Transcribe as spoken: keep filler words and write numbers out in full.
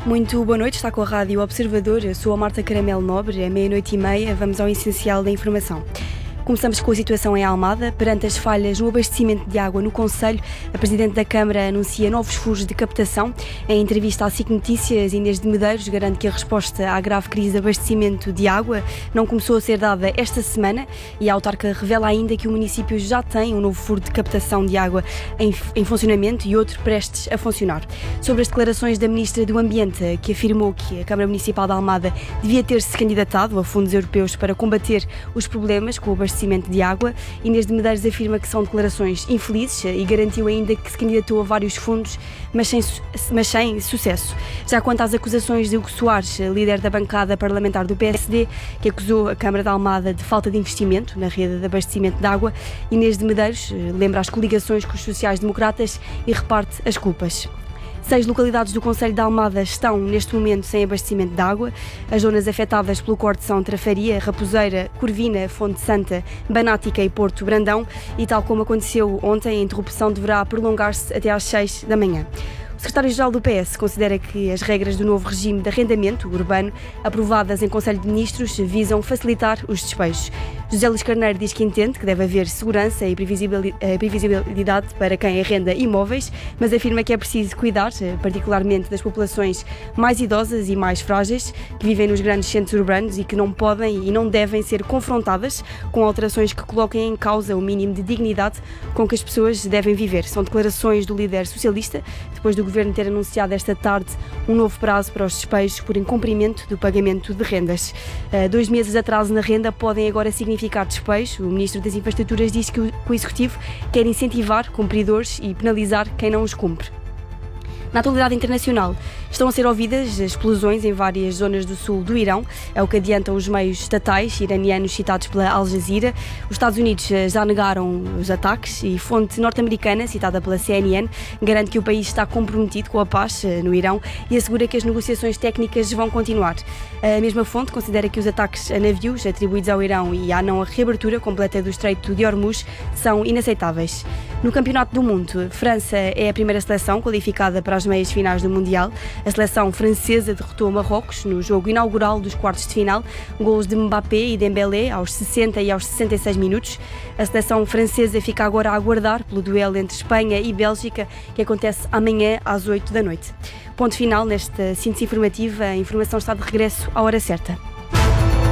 Muito boa noite, está com a Rádio Observador. Eu sou a Marta Caramelo Nobre, é meia-noite e meia, vamos ao essencial da informação. Começamos com a situação em Almada. Perante as falhas no abastecimento de água no concelho, a Presidente da Câmara anuncia novos furos de captação. Em entrevista à S I C Notícias, Inês de Medeiros garante que a resposta à grave crise de abastecimento de água não começou a ser dada esta semana, e a autarca revela ainda que o município já tem um novo furo de captação de água em, em funcionamento e outro prestes a funcionar. Sobre as declarações da Ministra do Ambiente, que afirmou que a Câmara Municipal de Almada devia ter-se candidatado a fundos europeus para combater os problemas com o abastecimento de água, Inês de Medeiros afirma que são declarações infelizes e garantiu ainda que se candidatou a vários fundos, mas sem, mas sem sucesso. Já quanto às acusações de Hugo Soares, líder da bancada parlamentar do P S D, que acusou a Câmara de Almada de falta de investimento na rede de abastecimento de água, Inês de Medeiros lembra as coligações com os sociais-democratas e reparte as culpas. Seis localidades do concelho de Almada estão, neste momento, sem abastecimento de água. As zonas afetadas pelo corte são Trafaria, Raposeira, Corvina, Fonte Santa, Banática e Porto Brandão, e tal como aconteceu ontem, a interrupção deverá prolongar-se até às seis da manhã. O secretário-geral do P S considera que as regras do novo regime de arrendamento urbano, aprovadas em Conselho de Ministros, visam facilitar os despejos. José Luís Carneiro diz que entende que deve haver segurança e previsibilidade para quem arrenda imóveis, mas afirma que é preciso cuidar, particularmente das populações mais idosas e mais frágeis, que vivem nos grandes centros urbanos e que não podem e não devem ser confrontadas com alterações que coloquem em causa o mínimo de dignidade com que as pessoas devem viver. São declarações do líder socialista, depois do Governo ter anunciado esta tarde um novo prazo para os despejos por incumprimento do pagamento de rendas. Uh, dois meses de atraso na renda podem agora significar despejo. O Ministro das Infraestruturas diz que o, que o Executivo quer incentivar cumpridores e penalizar quem não os cumpre. Na atualidade internacional, estão a ser ouvidas explosões em várias zonas do sul do Irão, é o que adiantam os meios estatais iranianos citados pela Al Jazeera. Os Estados Unidos já negaram os ataques e fonte norte-americana, citada pela C N N, garante que o país está comprometido com a paz no Irão e assegura que as negociações técnicas vão continuar. A mesma fonte considera que os ataques a navios atribuídos ao Irão e à não reabertura completa do Estreito de Hormuz são inaceitáveis. No Campeonato do Mundo, França é a primeira seleção qualificada para as meias finais do Mundial. A seleção francesa derrotou Marrocos no jogo inaugural dos quartos de final, golos de Mbappé e Dembélé aos sessenta e aos sessenta e seis minutos. A seleção francesa fica agora a aguardar pelo duelo entre Espanha e Bélgica, que acontece amanhã às oito da noite. Ponto final nesta síntese informativa. A informação está de regresso à hora certa.